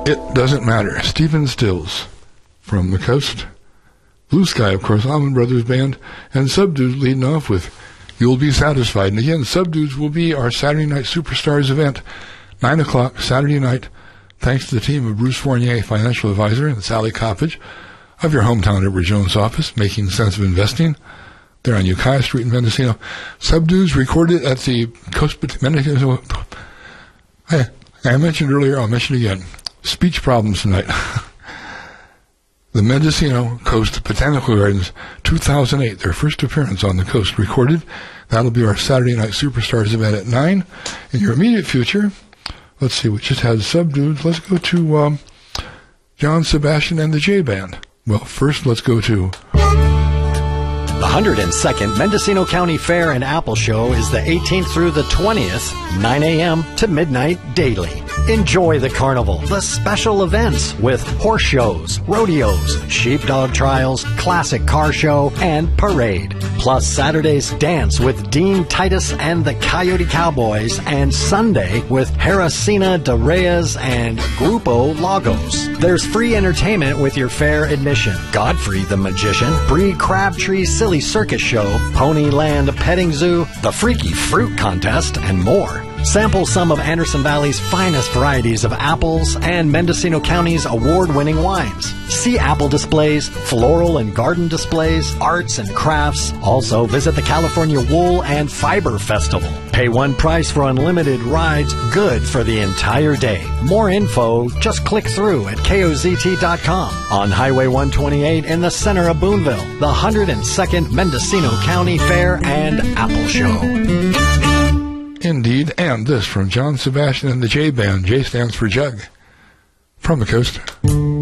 It Doesn't Matter. Stephen Stills from the coast. Blue Sky, of course, Allman Brothers Band, and Subdues leading off with You'll Be Satisfied. And again, Subdues will be our Saturday Night Superstars event, 9 o'clock Saturday night, thanks to the team of Bruce Fournier, financial advisor, and Sally Coppage of your hometown Edward Jones office, Making Sense of Investing. They're on Ukiah Street in Mendocino. Subdues recorded at the Coast Mendocino. I mentioned earlier, I'll mention again. Speech problems tonight. The Mendocino Coast Botanical Gardens, 2008, their first appearance on the coast, recorded. That'll be our Saturday Night Superstars event at 9. In your immediate future, let's see, we just had Subdues. Let's go to John Sebastian and the J Band. Well, first let's go to... The 102nd Mendocino County Fair and Apple Show is the 18th through the 20th, 9 a.m. to midnight daily. Enjoy the carnival, the special events with horse shows, rodeos, sheepdog trials, classic car show, and parade. Plus Saturday's dance with Dean Titus and the Coyote Cowboys, and Sunday with Harricina de Reyes and Grupo Lagos. There's free entertainment with your fair admission. Godfrey the Magician, Bree Crabtree Silly Circus Show, Ponyland Petting Zoo, the Freaky Fruit Contest, and more. Sample some of Anderson Valley's finest varieties of apples and Mendocino County's award-winning wines. See apple displays, floral and garden displays, arts and crafts. Also visit the California Wool and Fiber Festival. Pay one price for unlimited rides, good for the entire day. More info, just click through at KOZT.com. On Highway 128 in the center of Boonville, the 102nd Mendocino County Fair and Apple Show. Indeed, and this from John Sebastian and the J Band. J stands for Jug. From the coast.